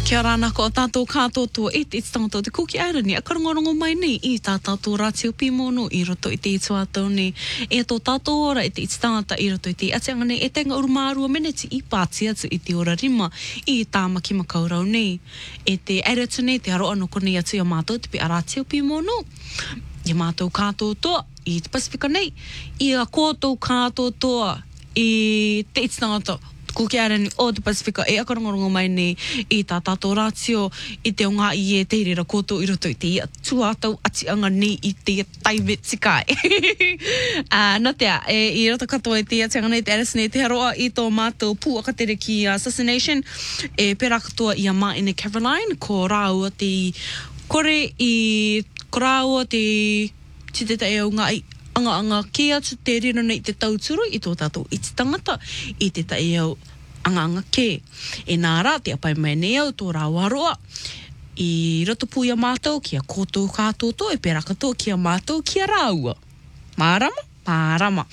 Kia rāna ko tātou kātoto e te tātou te kuki airani a karangorongo mai nei I tā tātou rātio pimono I roto I te ituatau nei e tō tātou ora I te tāta I roto I te atianga nei e tenga urumārua meneti I pāti atu I te ora rima I tā maki makaurau nei e te airatu nei te haro anō konei atu I a mātou te pi a rātio pimono I mātou kātoto I te Pasifika nei I a kōtou kātoto I te tāta Kuki arani o te Pasifika e akarongorongo mai nei I tā tātou rātio I te o ngā I e te rira kōtou I roto I te ia tuātau atianga nei I te taiwe tikai. Nā tea, I roto katoa I te atianga nei te aras nei te haroa I tō mātou pūakatere ki Assassination e pera katoa I a Maine Caroline ko rāua te kore I ko rāua te titeta e o ngā anga ke atu te riro nei te tauturu I tō tātou I te tangata I te tai au anga ke. E nā rā te apai mai nei au tō rā waroa I roto pui a mātou ki a kōtou kātoto e pera katoa ki a mātou ki a rāua. Mārama? Mārama.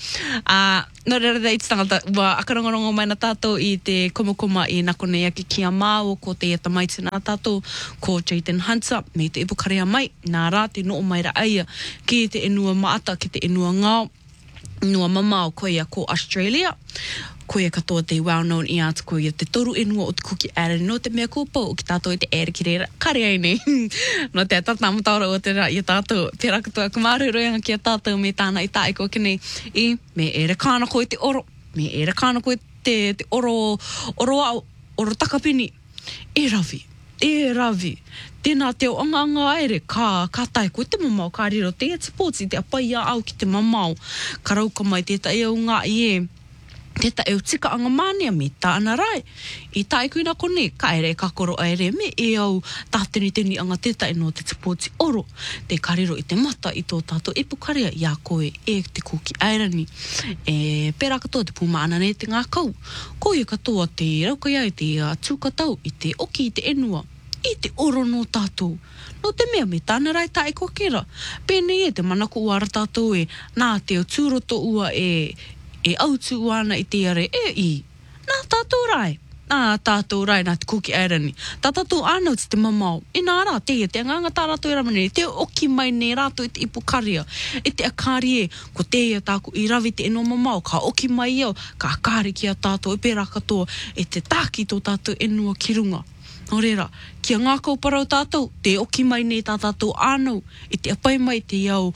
No rera I te tangata ua akarongorongo mai na tātou I te komakoma I nakone ake ki a māo ko te eta mai te nā tātou ko Jaden Hunter me te ipukarea mai nā rā te noo mai ra aia ki te enua maata ki te enua ngāo nua mamao koia ko Australia koia katoa te well known I atu koia te toru enua o te kuki arani no te mea kōpau o ki tātou I te ere ki reira kare ai nei no te tatamataura o te rā I tātou pera katoa kumaruruanga ki a tātou me tāna I tāi ko kinei I me ere kāna koe te oro me ere kāna koe te oro au oro takapini e ravi tēnā te o anga aere ka tai koe te mamau ka riro te sports I te apai a au ki te mamau ka rauka mai tētai au ngā I e tētai au tika anga mānia me tāna rai I tai koe nā kone ka ere ka koro aere me e au tāteni teni anga tētai no te sports oro te kariro I te mata I tō tātou e pukarea I a koe e te kuki airani e pera katoa te pūmaana nei te ngā kau koe katoa te rauka iai te tūkatau I te oki I te enua I te oro no tātou. No te mea me tāna rai tae ko kera. Pēnei e te manako uara tātou e nā te o tūroto ua e autu uana I te are I. Nā tātou rai. Nā tātou rai nā te kuki airani. Tā tātou ānau te mamau. E nā rā te anganga tā rātou I ramane. Te oki mai ne rātou I te ipukaria. E te akari e ko te tāku I ravi te eno mamau. Ka oki mai au. Ka akari ki a tātou. E pērā katoa. E te tāki tō tātou enua ki runga. No reira, kia ngā kauparau tātou, te oki mai nei tā tātou ānau, I te apai mai te iau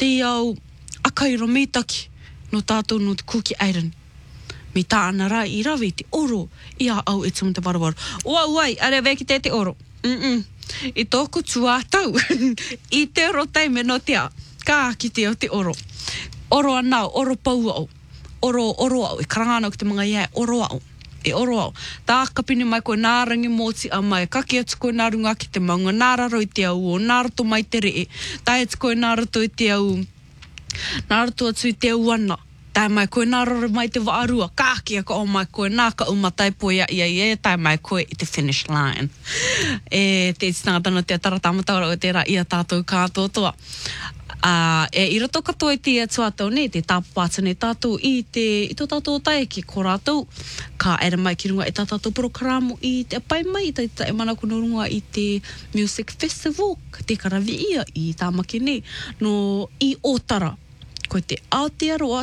akairo meitaki no tātou no te kuki airani. Me tā ana rā I rawi te oro, I a au e tumu te warawaru. Uai, are veki te oro. I tōku tuātau, I te rotai me no te a, kā ki te o te oro. Oro anau, oro pau au. Oro au, e karangana o ki te mga iai, oro au. E oro au. Tā kapini mai koe nārangi mōti a mai. Kaki atu koe nā runga ki te maunga. Nā raro I te au o. Nā rato mai te ree. Tai atu koe nā rato I te au. Nā rato atu I te au ana. Tai mai koe nā raro mai te waarua. Kāki a ka o mai koe. Nā ka umatai poia ia. Tai mai koe I te finish line. E te tangata no te taratamataura o te ra I a tātou kātotoa. I roto katoa I te tuatau nei, te tāpapāta nei tātou I tō tātou tae ki ko rātou. Ka era mai ki runga I tā tātou programo I te apai mai I te manako no runga I te Music Festival, ka te karawi ia I tā maki nei. No I Otara, ko te Aotearoa,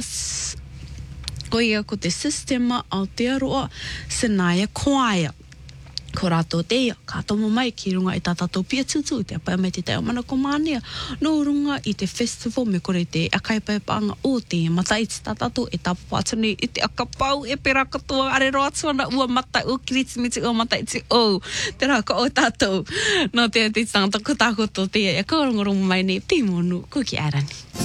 ko te Sistema Aotearoa, Sanaya Choir. Ko rātou te ia, ka tomo mai ki runga I tā tātou pia tutu, te apai mai te teo manako mānia, no runga I te festival me kore te akaipaipaanga o te matai te tā tātou e tāpapāta nei I te akapau e pera katoa are roa tuana ua matai o kiritimiti o matai te o, te raka o tātou. No te tangata ko tākoto te ia, ka rongorongo mai nei, te monu, kuki arani.